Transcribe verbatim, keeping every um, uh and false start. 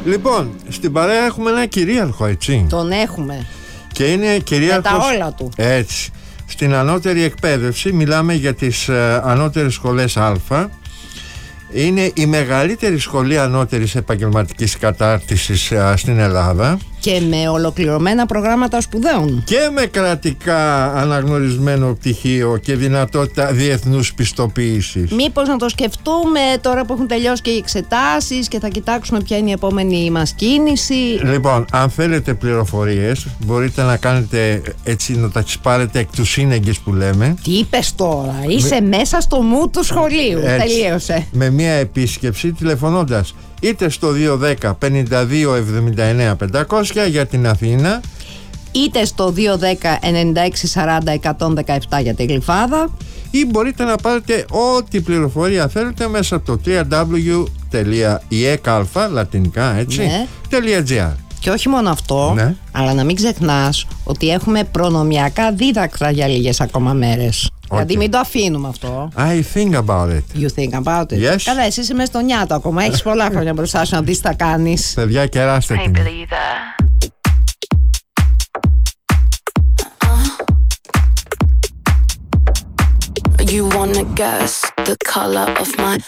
Λοιπόν, στην παρέα έχουμε ένα κυρίαρχο, έτσι. Τον έχουμε. Και είναι κυρίαρχος. Με τα όλα του. Έτσι. Στην ανώτερη εκπαίδευση μιλάμε για τις ε, ανώτερες σχολές Α. Είναι η μεγαλύτερη σχολή ανώτερης επαγγελματικής κατάρτισης ε, στην Ελλάδα. Και με ολοκληρωμένα προγράμματα σπουδαίων. Και με κρατικά αναγνωρισμένο πτυχίο και δυνατότητα διεθνούς πιστοποίησης. Μήπως να το σκεφτούμε τώρα που έχουν τελειώσει και οι εξετάσεις και θα κοιτάξουμε ποια είναι η επόμενη μας κίνηση. Λοιπόν, αν θέλετε πληροφορίες, μπορείτε να κάνετε έτσι, να τα τις πάρετε εκ του σύνεγγες που λέμε. Τι είπες τώρα, είσαι με... μέσα στο μου του σχολείου. Έτσι, τελείωσε. Με μια επίσκεψη τηλεφωνώντας είτε στο δύο ένα μηδέν πενήντα δύο εβδομήντα εννέα πεντακόσια για την Αθήνα, είτε στο δύο ένα μηδέν ενενήντα έξι σαράντα εκατόν δεκαεπτά για τη Γλυφάδα, ή μπορείτε να πάρετε ό,τι πληροφορία θέλετε μέσα από το double-u double-u double-u τελεία η ε κ α λατινικά, έτσι, ναι. .gr. Και όχι μόνο αυτό, ναι. αλλά να μην ξεχνάς ότι έχουμε προνομιακά δίδακτρα για λίγες ακόμα μέρες. Okay. Δηλαδή μην το αφήνουμε αυτό. I think about it. You think about it. Yes. Καλά, εσύ είσαι μες στο νιάτο ακόμα. Έχεις πολλά χρόνια μπροστά σου να δεις τι θα κάνεις. Παιδιά, κεράστε την. You wanna guess the color of my